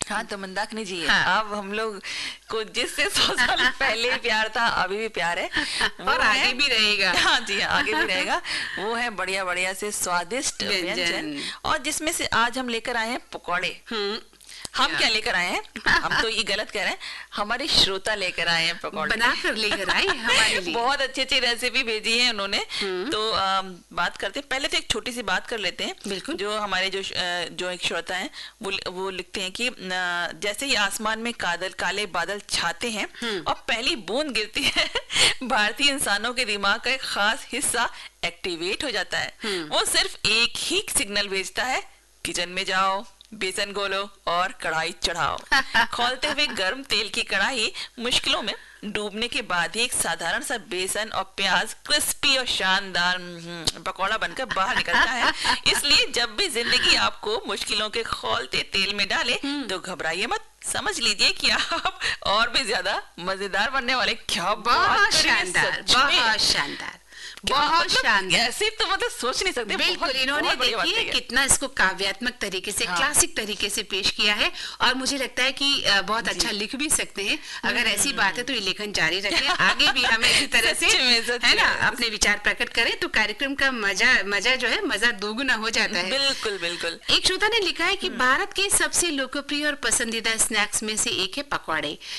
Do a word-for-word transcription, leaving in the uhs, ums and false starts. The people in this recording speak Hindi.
हाँ तो मंदाकिनी जी है। हाँ। अब हम लोग को जिससे सौ साल पहले प्यार था अभी भी प्यार है और आगे भी रहेगा। हाँ जी हाँ, आगे भी रहेगा। वो है बढ़िया बढ़िया से स्वादिष्ट व्यंजन, और जिसमें से आज हम लेकर आए हैं पकौड़े। हम क्या लेकर आए हैं, हम तो ये गलत कह रहे हैं, हमारे श्रोता लेकर आए हैं पकौड़े, बनाकर लेकर आए हमारे लिए। बहुत अच्छी अच्छी रेसिपी भेजी है उन्होंने। तो आ, बात करते हैं, पहले तो एक छोटी सी बात कर लेते हैं। बिल्कुल। जो हमारे जो जो एक श्रोता हैं वो वो लिखते हैं कि जैसे ही आसमान में कादल काले बादल छाते हैं और पहली बूंद गिरती है, भारतीय इंसानों के दिमाग का एक खास हिस्सा एक्टिवेट हो जाता है। वो सिर्फ एक ही सिग्नल भेजता है, किचन में जाओ, बेसन घोलो और कढ़ाई चढ़ाओ। खौलते हुए गर्म तेल की कढ़ाई मुश्किलों में डूबने के बाद ही एक साधारण सा बेसन और प्याज क्रिस्पी और शानदार पकौड़ा बनकर बाहर निकलता है। इसलिए जब भी जिंदगी आपको मुश्किलों के खौलते तेल में डाले तो घबराइए मत, समझ लीजिए कि आप और भी ज्यादा मजेदार बनने वाले। क्या बहुत शानदार, बहुत शानदार, बहुत शानदार। ऐसे तो मतलब सोच नहीं सकते। बिल्कुल, इन्होंने देखिए कितना इसको काव्यात्मक तरीके से, हाँ। क्लासिक तरीके से पेश किया है, और मुझे लगता है कि बहुत अच्छा लिख भी सकते हैं। अगर ऐसी बात है तो ये लेखन जारी रखें, आगे भी हमें इसी तरह से है ना अपने विचार प्रकट करें, तो कार्यक्रम का मजा मजा जो है मजा दोगुना हो जाता है। बिल्कुल बिल्कुल। एक श्रोता ने लिखा है कि भारत के सबसे लोकप्रिय और पसंदीदा स्नैक्स में से एक है पकौड़े।